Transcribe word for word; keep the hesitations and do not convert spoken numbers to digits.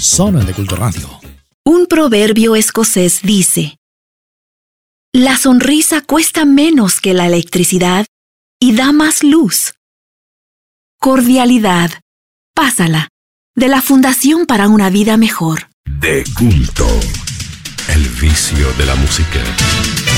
Zona de Culto Radio. Un proverbio escocés dice: la sonrisa cuesta menos que la electricidad y da más luz. Cordialidad, pásala, de la Fundación para una Vida Mejor. De culto, el vicio de la música.